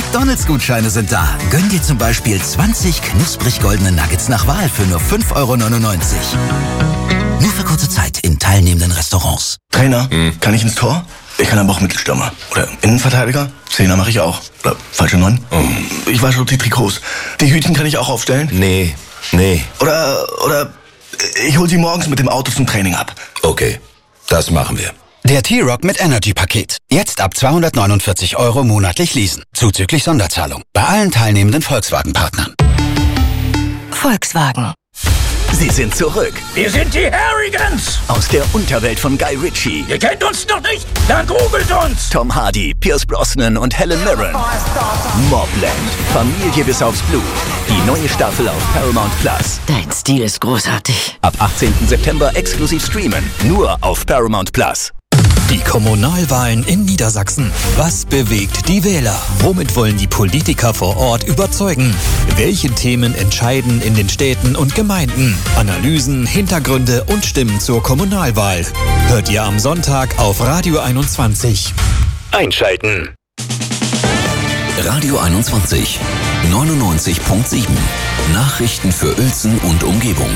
McDonald's-Gutscheine sind da. Gönn dir zum Beispiel 20 knusprig goldene Nuggets nach Wahl für nur 5,99 €. Nur für kurze Zeit in teilnehmenden Restaurants. Trainer, kann ich ins Tor? Ich kann aber auch Mittelstürmer. Oder Innenverteidiger? Zehner mache ich auch. Oder falsche 9? Ich wasche die Trikots. Die Hütchen kann ich auch aufstellen? Nee. Oder ich hol sie morgens mit dem Auto zum Training ab. Okay, das machen wir. Der T-Rock mit Energy-Paket. Jetzt ab 249 € monatlich leasen. Zuzüglich Sonderzahlung. Bei allen teilnehmenden Volkswagen-Partnern. Volkswagen. Sie sind zurück. Wir sind die Harrigans. Aus der Unterwelt von Guy Ritchie. Ihr kennt uns noch nicht? Dann googelt uns. Tom Hardy, Pierce Brosnan und Helen Mirren. Mobland. Familie bis aufs Blut. Die neue Staffel auf Paramount Plus. Dein Stil ist großartig. Ab 18. September exklusiv streamen. Nur auf Paramount Plus. Die Kommunalwahlen in Niedersachsen. Was bewegt die Wähler? Womit wollen die Politiker vor Ort überzeugen? Welche Themen entscheiden in den Städten und Gemeinden? Analysen, Hintergründe und Stimmen zur Kommunalwahl. Hört ihr am Sonntag auf Radio 21. Einschalten. Radio 21, 99.7. Nachrichten für Uelzen und Umgebung.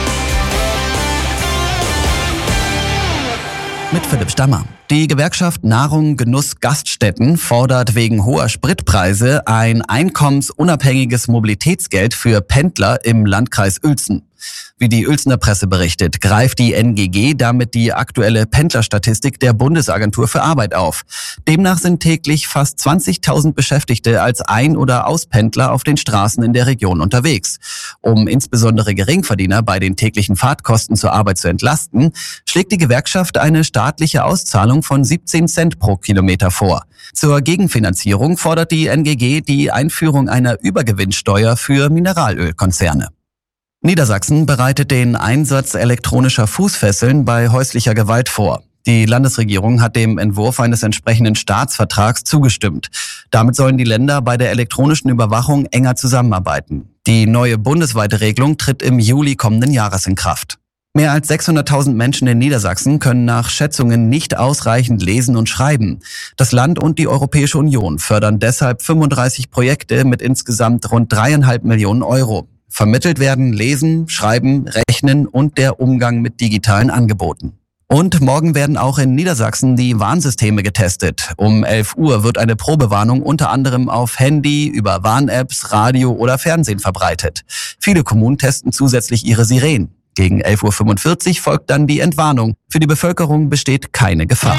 Mit Philipp Stammer. Die Gewerkschaft Nahrung, Genuss, Gaststätten fordert wegen hoher Spritpreise ein einkommensunabhängiges Mobilitätsgeld für Pendler im Landkreis Uelzen. Wie die Uelzener Presse berichtet, greift die NGG damit die aktuelle Pendlerstatistik der Bundesagentur für Arbeit auf. Demnach sind täglich fast 20.000 Beschäftigte als Ein- oder Auspendler auf den Straßen in der Region unterwegs. Um insbesondere Geringverdiener bei den täglichen Fahrtkosten zur Arbeit zu entlasten, schlägt die Gewerkschaft eine staatliche Auszahlung von 17 Cent pro Kilometer vor. Zur Gegenfinanzierung fordert die NGG die Einführung einer Übergewinnsteuer für Mineralölkonzerne. Niedersachsen bereitet den Einsatz elektronischer Fußfesseln bei häuslicher Gewalt vor. Die Landesregierung hat dem Entwurf eines entsprechenden Staatsvertrags zugestimmt. Damit sollen die Länder bei der elektronischen Überwachung enger zusammenarbeiten. Die neue bundesweite Regelung tritt im Juli kommenden Jahres in Kraft. Mehr als 600.000 Menschen in Niedersachsen können nach Schätzungen nicht ausreichend lesen und schreiben. Das Land und die Europäische Union fördern deshalb 35 Projekte mit insgesamt rund 3,5 Millionen €. Vermittelt werden Lesen, Schreiben, Rechnen und der Umgang mit digitalen Angeboten. Und morgen werden auch in Niedersachsen die Warnsysteme getestet. Um 11 Uhr wird eine Probewarnung unter anderem auf Handy, über Warn-Apps, Radio oder Fernsehen verbreitet. Viele Kommunen testen zusätzlich ihre Sirenen. Gegen 11:45 Uhr folgt dann die Entwarnung. Für die Bevölkerung besteht keine Gefahr.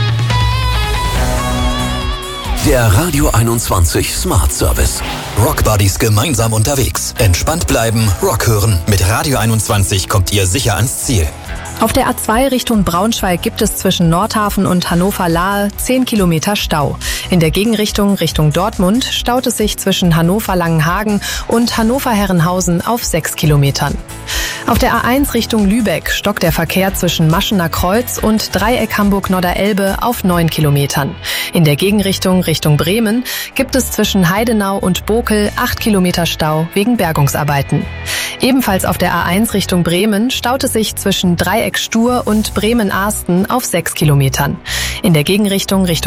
Der Radio 21 Smart Service. Rockbuddies gemeinsam unterwegs. Entspannt bleiben, Rock hören. Mit Radio 21 kommt ihr sicher ans Ziel. Auf der A2 Richtung Braunschweig gibt es zwischen Nordhafen und Hannover-Lahe 10 Kilometer Stau. In der Gegenrichtung Richtung Dortmund staut es sich zwischen Hannover-Langenhagen und Hannover-Herrenhausen auf 6 Kilometern. Auf der A1 Richtung Lübeck stockt der Verkehr zwischen Maschener Kreuz und Dreieck Hamburg-Nordder-Elbe auf 9 Kilometern. In der Gegenrichtung Richtung Bremen gibt es zwischen Heidenau und Bokel 8 Kilometer Stau wegen Bergungsarbeiten. Ebenfalls auf der A1 Richtung Bremen staut es sich zwischen Dreieck Stur und Bremen-Arsten auf 6 Kilometern. In der Gegenrichtung Richtung